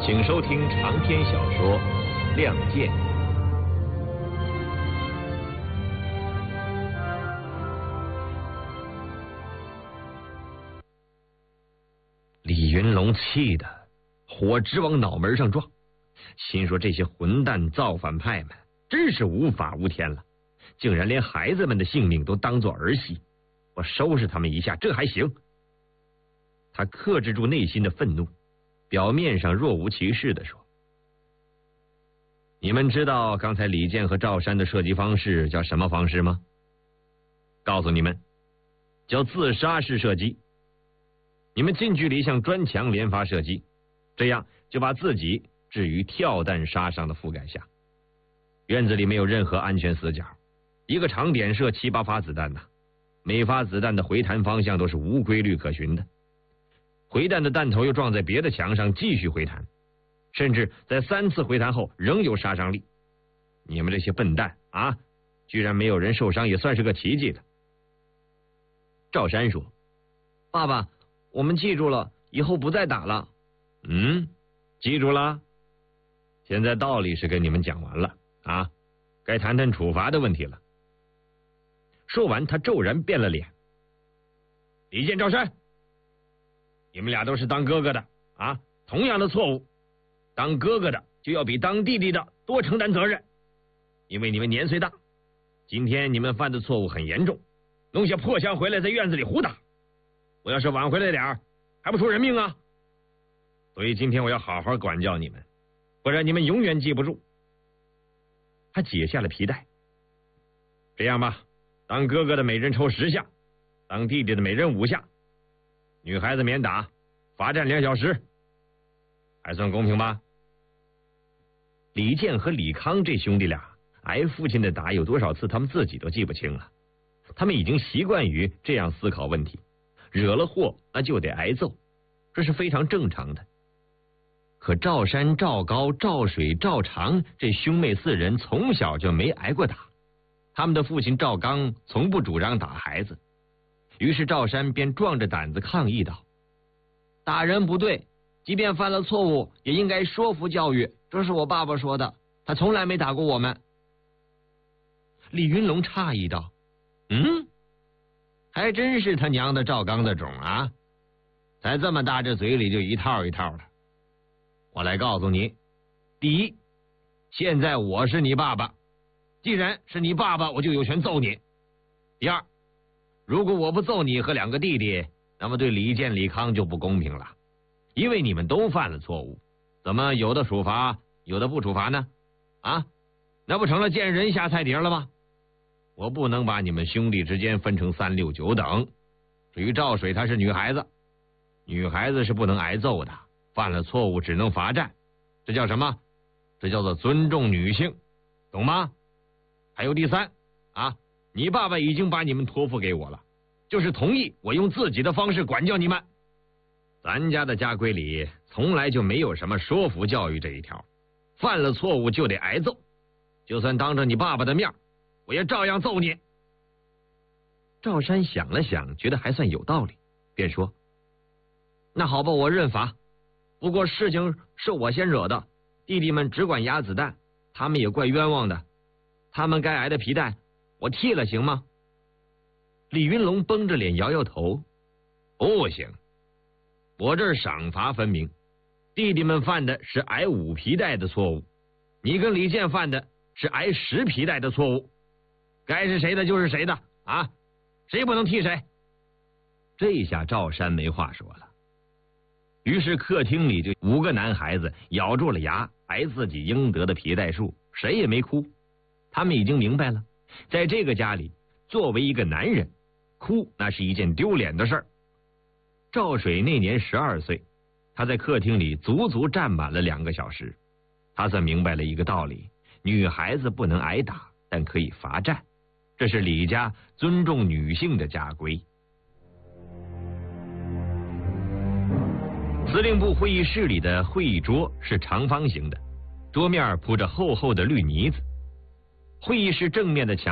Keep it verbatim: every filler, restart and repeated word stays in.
请收听长篇小说《亮剑》。李云龙气得火直往脑门上撞，心说这些混蛋造反派们真是无法无天了，竟然连孩子们的性命都当作儿戏，我收拾他们一下这还行。他克制住内心的愤怒，表面上若无其事地说：你们知道刚才李健和赵山的射击方式叫什么方式吗？告诉你们，叫自杀式射击。你们近距离向砖墙连发射击，这样就把自己置于跳弹杀伤的覆盖下。院子里没有任何安全死角，一个长点射七八发子弹呐、啊，每发子弹的回弹方向都是无规律可循的，回弹的弹头又撞在别的墙上继续回弹，甚至在三次回弹后仍有杀伤力。你们这些笨蛋啊，居然没有人受伤也算是个奇迹了。赵山说：爸爸，我们记住了，以后不再打了。嗯，记住了。现在道理是跟你们讲完了啊，该谈谈处罚的问题了。说完，他骤然变了脸。李健、赵山，你们俩都是当哥哥的啊，同样的错误，当哥哥的就要比当弟弟的多承担责任，因为你们年岁大。今天你们犯的错误很严重，弄些破枪回来在院子里胡打，我要是晚回来点儿，还不出人命啊！所以今天我要好好管教你们，不然你们永远记不住。他解下了皮带。这样吧，当哥哥的每人抽十下，当弟弟的每人五下，女孩子免打，罚站两小时，还算公平吧？李健和李康这兄弟俩挨父亲的打有多少次，他们自己都记不清了。他们已经习惯于这样思考问题，惹了祸那就得挨揍，这是非常正常的。可赵山、赵高、赵水、赵长这兄妹四人从小就没挨过打，他们的父亲赵刚从不主张打孩子。于是赵山便壮着胆子抗议道：打人不对，即便犯了错误也应该说服教育，这是我爸爸说的，他从来没打过我们。李云龙诧异道：嗯，还真是他娘的赵刚的种啊，才这么大这嘴里就一套一套的。我来告诉你，第一，现在我是你爸爸，既然是你爸爸，我就有权揍你。第二，如果我不揍你和两个弟弟，那么对李健、李康就不公平了，因为你们都犯了错误，怎么有的处罚，有的不处罚呢？啊，那不成了见人下菜碟了吗？我不能把你们兄弟之间分成三六九等。至于赵水，她是女孩子，女孩子是不能挨揍的，犯了错误只能罚站，这叫什么？这叫做尊重女性，懂吗？还有第三啊，你爸爸已经把你们托付给我了，就是同意我用自己的方式管教你们。咱家的家规里从来就没有什么说服教育这一条，犯了错误就得挨揍，就算当着你爸爸的面，我也照样揍你。赵山想了想，觉得还算有道理，便说：那好吧，我认罚。不过事情是我先惹的，弟弟们只管压子弹，他们也怪冤枉的，他们该挨的皮带我剃了行吗？李云龙绷着脸摇摇头：不行，我这儿赏罚分明，弟弟们犯的是挨五皮带的错误，你跟李健犯的是挨十皮带的错误，该是谁的就是谁的啊，谁不能替谁。这下赵山没话说了。于是客厅里就五个男孩子咬住了牙挨自己应得的皮带数，谁也没哭。他们已经明白了，在这个家里，作为一个男人，哭那是一件丢脸的事儿。赵水那年十二岁，他在客厅里足足站满了两个小时。他算明白了一个道理，女孩子不能挨打，但可以罚站，这是李家尊重女性的家规。司令部会议室里的会议桌是长方形的，桌面铺着厚厚的绿呢子。会议室正面的墙